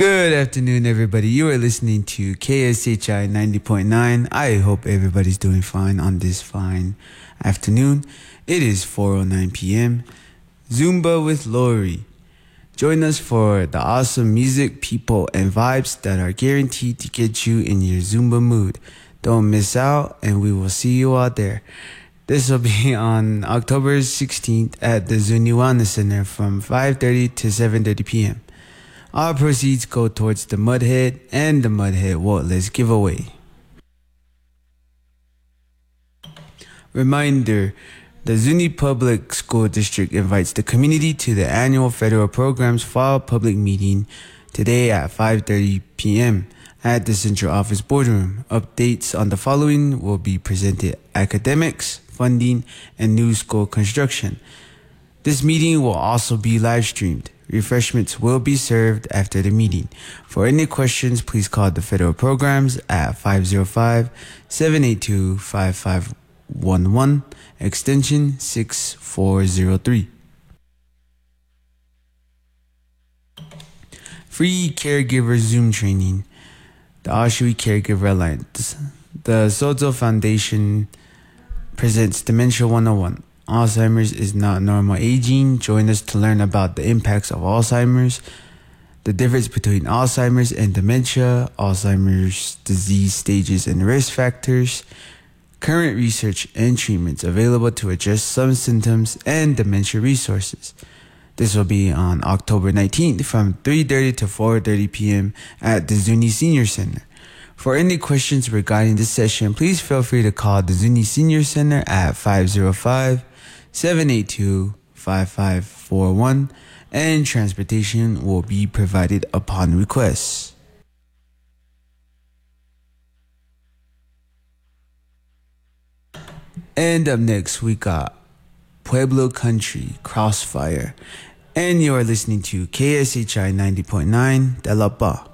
Good afternoon, everybody. You are listening to KSHI 90.9. I hope everybody's doing fine on this fine afternoon. It is 4:09 p.m. Zumba with Lori. Join us for the awesome music, people, and vibes that are guaranteed to get you in your Zumba mood. Don't miss out, and we will see you out there. This will be on October 16th at the Zuniwana Center from 5:30 to 7:30 p.m. All proceeds go towards the Mudhead and the Mudhead Waltless giveaway. Reminder, the Zuni Public School District invites the community to the annual Federal Programs Fall Public Meeting today at 5:30 p.m. at the Central Office Boardroom. Updates on the following will be presented: academics, funding, and new school construction. This meeting will also be live streamed. Refreshments will be served after the meeting. For any questions, please call the Federal Programs at 505-782-5511, extension 6403. Free Caregiver Zoom Training. The Oshui Caregiver Alliance. The Sozo Foundation presents Dementia 101. Alzheimer's is not normal aging. Join us to learn about the impacts of Alzheimer's, the difference between Alzheimer's and dementia, Alzheimer's disease stages and risk factors, current research and treatments available to address some symptoms, and dementia resources. This will be on October 19th from 3:30 to 4:30 p.m. at the Zuni Senior Center. For any questions regarding this session, please feel free to call the Zuni Senior Center at 505-782-5541, and transportation will be provided upon request. And up next, we got Pueblo Country, Crossfire. And you are listening to KSHI 90.9 De La Paz.